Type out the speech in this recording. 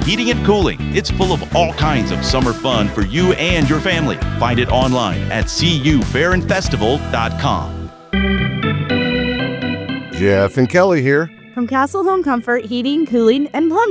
Heating and Cooling. It's full of all kinds of summer fun for you and your family. Find it online at cufairandfestival.com. Jeff and Kelly here. From Castle Home Comfort Heating, Cooling, and Plumbing.